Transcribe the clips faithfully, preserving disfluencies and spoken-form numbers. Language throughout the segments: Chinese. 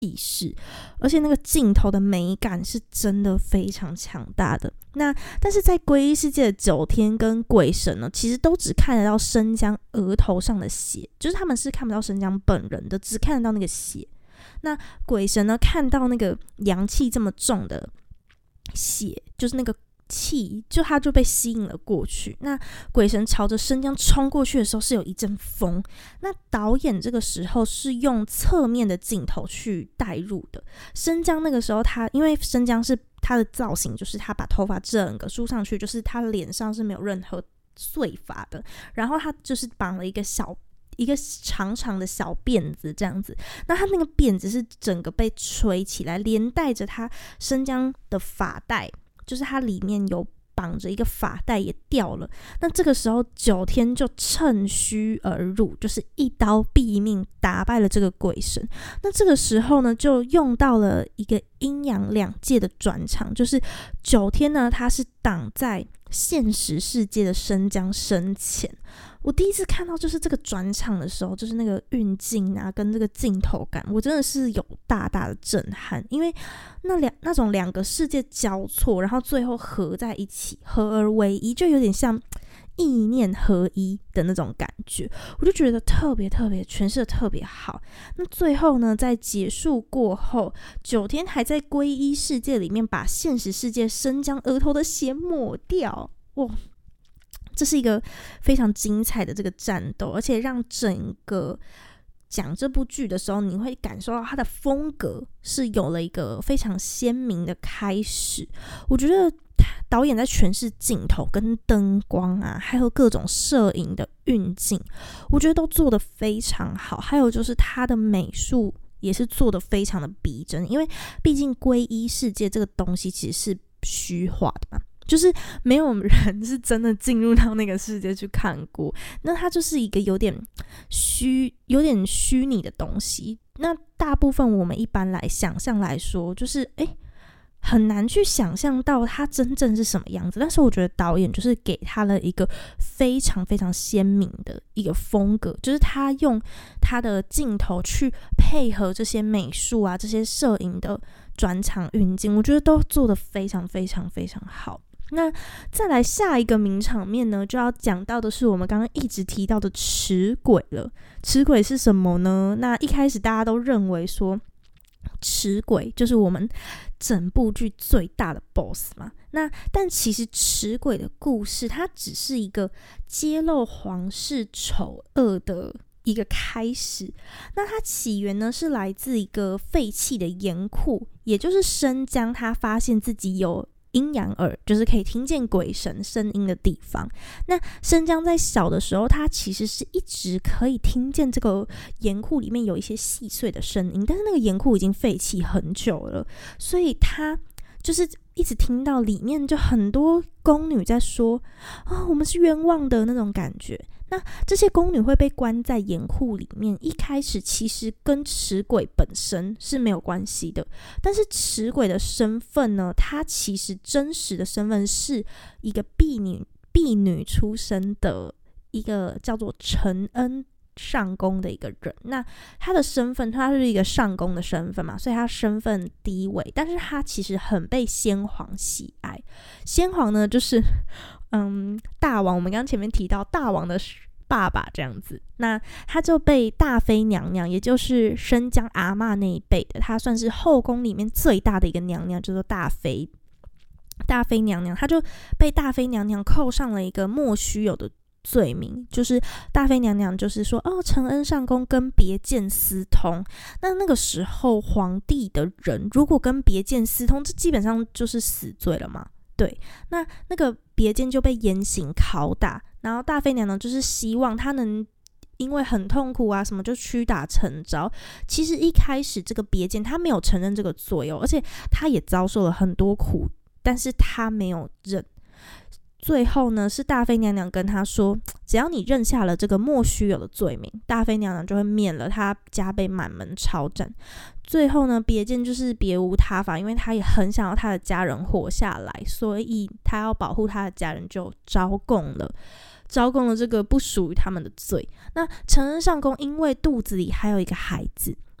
意识，而且那个镜头的美感是真的非常强大的。那但是在皈依世界的九天跟鬼神呢，其实都只看得到生姜额头上的血，就是他们是看不到生姜本人的，只看得到那个血。那鬼神呢，看到那个阳气这么重的血，就是那个气，就他就被吸引了过去。那鬼神朝着生姜冲过去的时候是有一阵风，那导演这个时候是用侧面的镜头去带入的。生姜那个时候他因为生姜是他的造型，就是他把头发整个梳上去，就是他脸上是没有任何碎发的，然后他就是绑了一个小一个长长的小辫子这样子，那他那个辫子是整个被吹起来，连带着他生姜的发带，就是它里面有绑着一个发带也掉了。那这个时候九天就趁虚而入，就是一刀毙命，打败了这个鬼神。那这个时候呢，就用到了一个阴阳两界的转场，就是九天呢，他是挡在现实世界的生姜身前。我第一次看到就是这个转场的时候，就是那个运镜啊跟这个镜头感，我真的是有大大的震撼，因为那两那种两个世界交错，然后最后合在一起，合而为一，就有点像意念合一的那种感觉，我就觉得特别特别诠释的特别好。那最后呢，在结束过后，九天还在皈依世界里面把现实世界生姜额头的血抹掉，哇！这是一个非常精彩的这个战斗，而且让整个讲这部剧的时候，你会感受到它的风格是有了一个非常鲜明的开始。我觉得导演在诠释镜头跟灯光啊，还有各种摄影的运镜，我觉得都做得非常好。还有就是它的美术也是做得非常的逼真，因为毕竟皈依世界这个东西其实是虚化的嘛，就是没有人是真的进入到那个世界去看过，那它就是一个有点虚有点虚拟的东西。那大部分我们一般来想象来说，就是诶很难去想象到它真正是什么样子，但是我觉得导演就是给他了一个非常非常鲜明的一个风格，就是他用他的镜头去配合这些美术啊这些摄影的转场运镜，我觉得都做得非常非常非常好。那再来下一个名场面呢，就要讲到的是我们刚刚一直提到的持鬼了。持鬼是什么呢？那一开始大家都认为说持鬼就是我们整部剧最大的 boss 嘛，那但其实持鬼的故事它只是一个揭露皇室丑恶的一个开始。那它起源呢是来自一个废弃的盐库，也就是生姜他发现自己有阴阳耳，就是可以听见鬼神声音的地方。那生姜在小的时候，他其实是一直可以听见这个盐库里面有一些细碎的声音，但是那个盐库已经废弃很久了，所以他就是一直听到里面就很多宫女在说啊、哦，我们是冤枉的那种感觉。那这些宫女会被关在盐库里面，一开始其实跟持鬼本身是没有关系的，但是持鬼的身份呢，她其实真实的身份是一个婢女婢女出身的一个叫做承恩上宫的一个人。那他的身份，他是一个上宫的身份嘛，所以他身份低微，但是他其实很被先皇喜爱。先皇呢，就是嗯大王，我们刚刚前面提到大王的爸爸这样子，那他就被大妃娘娘，也就是生姜阿嬷那一辈的，她算是后宫里面最大的一个娘娘，叫做大妃。大妃娘娘，她就被大妃娘娘扣上了一个莫须有的罪名，就是大妃娘娘就是说，哦，承恩上宫跟别监私通。那那个时候皇帝的人如果跟别监私通，这基本上就是死罪了嘛。对，那那个别监就被严刑拷打，然后大妃娘娘就是希望他能因为很痛苦啊什么就屈打成招。其实一开始这个别监他没有承认这个罪哦，而且他也遭受了很多苦，但是他没有认。最后呢，是大妃娘娘跟他说，只要你认下了这个莫须有的罪名，大妃娘娘就会免了他加倍满门抄斩。最后呢，别监就是别无他法，因为他也很想要他的家人活下来，所以他要保护他的家人，就招供了招供了这个不属于他们的罪。那承恩上宫因为肚子里还有一个孩子，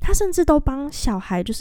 他甚至都帮小孩就是